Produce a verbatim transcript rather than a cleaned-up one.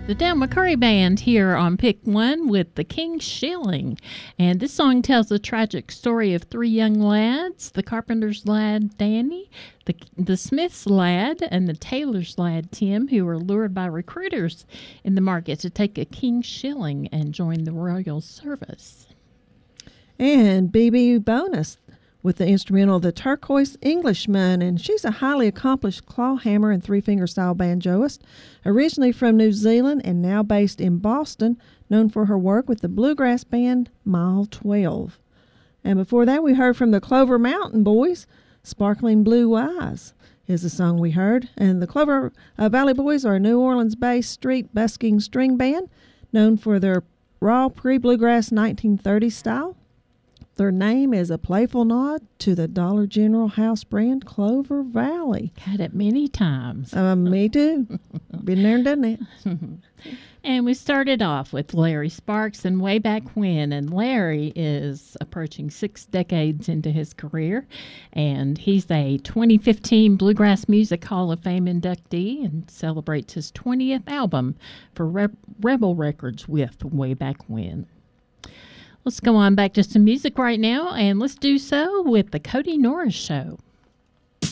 The Dale McCurry Band here on Pick One with the King Shilling. And this song tells the tragic story of three young lads, the carpenter's lad Danny, the, the smith's lad, and the tailor's lad Tim, who were lured by recruiters in the market to take a King Shilling and join the royal service. And B B Bonus with the instrumental The Turquoise Englishman, and she's a highly accomplished clawhammer and three-finger style banjoist, originally from New Zealand and now based in Boston, known for her work with the bluegrass band Mile twelve. And before that, we heard from the Clover Mountain Boys, Sparkling Blue Eyes is the song we heard. And the Clover uh, Valley Boys are a New Orleans-based street busking string band known for their raw pre-bluegrass nineteen thirties style. Their name is a playful nod to the Dollar General house brand Clover Valley. Had it many times. Uh, me too. Been there and done it. And we started off with Larry Sparks and Way Back When. And Larry is approaching six decades into his career. And he's a twenty fifteen Bluegrass Music Hall of Fame inductee and celebrates his twentieth album for Re- Rebel Records with Way Back When. Let's go on back to some music right now, and let's do so with the Cody Norris Show.